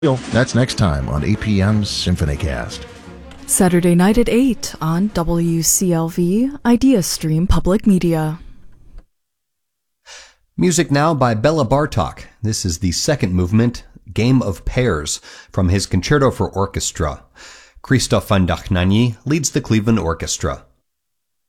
That's next time on 8 p.m. SymphonyCast. Saturday night at 8 on WCLV Idea Stream Public Media. Music now by Bela Bartok. This is the second movement, Game of Pairs, from his Concerto for Orchestra. Christophe van Dachnagny leads the Cleveland Orchestra.